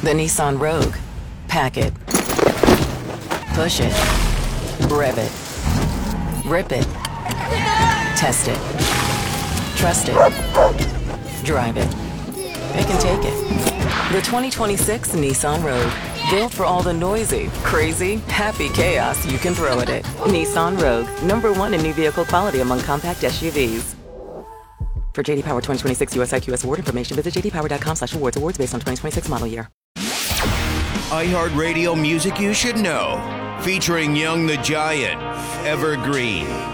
The Nissan Rogue. Pack it. Push it. Rev it. Rip it. Test it. Trust it. Drive it. It can take it. The 2026 Nissan Rogue. Built for all the noisy, crazy, happy chaos you can throw at it. Nissan Rogue. #1 in new vehicle quality among compact SUVs. For JD Power 2026 US IQS award information, visit jdpower.com/awards. Awards based on 2026 model year. iHeartRadio music you should know. Featuring Young the Giant, Evergreen.